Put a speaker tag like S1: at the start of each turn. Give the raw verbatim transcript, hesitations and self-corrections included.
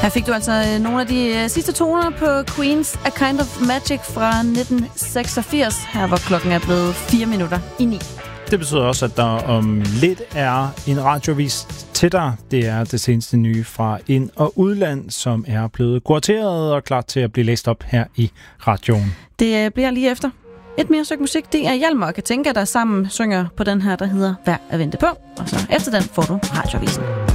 S1: Her fik du altså nogle af de sidste toner på Queens A Kind of Magic fra nitten seksogfirs, her hvor klokken er blevet fire minutter i ni.
S2: Det betyder også, at der om lidt er en radiovis til dig. Det er det seneste nye fra ind- og udland, som er blevet kurateret og klar til at blive læst op her i radioen.
S1: Det bliver lige efter. Et mere stykke musik, det er Hjalmar og Katinka, der sammen synger på den her, der hedder Værd at vente på. Og så efter den får du radiovisen.